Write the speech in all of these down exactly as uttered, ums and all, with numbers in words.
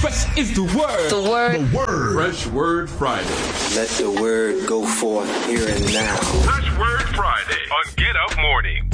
Fresh is the word. The word. The word. Fresh Word Friday. Let the word go forth here and now. Fresh Word Friday on Get Up Morning.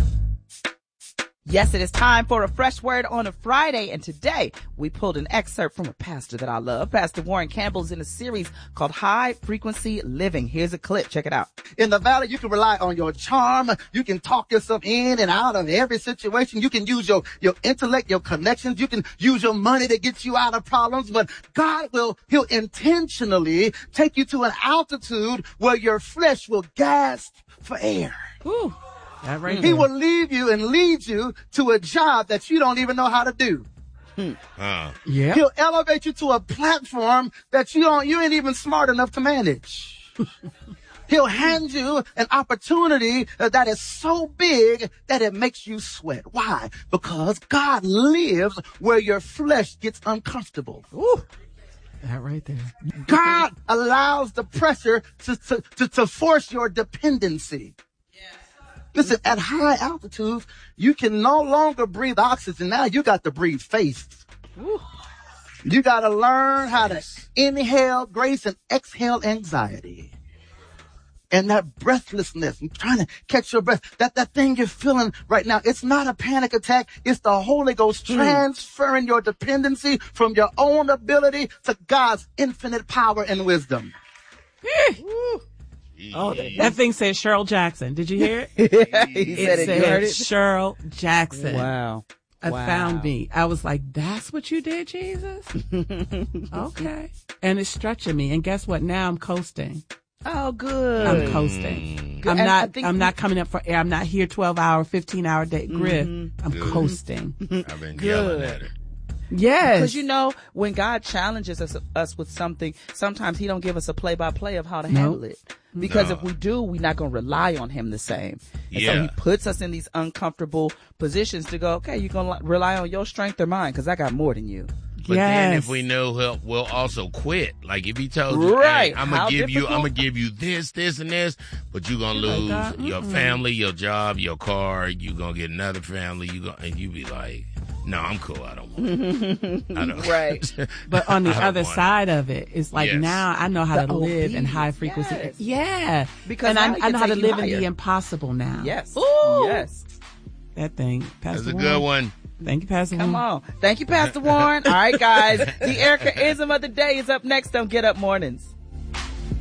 Yes, it is time for a fresh word on a Friday, and today we pulled an excerpt from a pastor that I love. Pastor Warren Campbell's in a series called High Frequency Living. Here's a clip. Check it out. In the valley, you can rely on your charm. You can talk yourself in and out of every situation. You can use your, your intellect, your connections. You can use your money to get you out of problems, but God will, he'll intentionally take you to an altitude where your flesh will gasp for air. Ooh. That right he there. will leave you and lead you to a job that you don't even know how to do. Hmm. Uh. Yeah. He'll elevate you to a platform that you don't, you ain't even smart enough to manage. He'll hand you an opportunity that is so big that it makes you sweat. Why? Because God lives where your flesh gets uncomfortable. Ooh. That right there. God allows the pressure to, to, to, to force your dependency. Listen, at high altitudes, you can no longer breathe oxygen. Now you got to breathe faith. Ooh. You got to learn how to inhale grace and exhale anxiety. And that breathlessness, I'm trying to catch your breath, that, that thing you're feeling right now, it's not a panic attack. It's the Holy Ghost mm. transferring your dependency from your own ability to God's infinite power and wisdom. Ooh. Oh, that thing said Cheryl Jackson. Did you hear it? Yeah, he it said it. said You heard it? Cheryl Jackson. Wow. It wow. found me. I was like, that's what you did, Jesus? Okay. And it's stretching me. And guess what? Now I'm coasting. Oh, good. I'm coasting. Good. I'm And not, think I'm we... not coming up for air. I'm not here twelve hour, fifteen hour day grip. Mm-hmm. I'm good. coasting. I've been good. yelling at her. Yes. Because, you know, when God challenges us, us with something, sometimes he don't give us a play-by-play of how to nope. handle it. Because no. if we do, we're not going to rely on him the same. And yeah. so he puts us in these uncomfortable positions to go, okay, you're going to rely on your strength or mine because I got more than you. But yes. then if we know he'll, we'll also quit. Like if he told you, right. hey, I'm going to give difficult? you, I'm going to give you this, this, and this, but you're going to lose like your mm-mm. family, your job, your car, you're going to get another family, you go, and you be like, no, I'm cool. I don't want it. I don't. Right. But on the other side of it, it's like yes. now I know how the to live in high obedience. frequency. Yes. Yeah. Because and I, I know how to take you live in higher. the impossible now. Yes. Ooh. Yes. That thing. Pastor That's a Warren. good one. Thank you, Pastor Come Warren. on. Thank you, Pastor Warren. All right, guys. The Erica-ism of the day is up next on Get Up Mornings.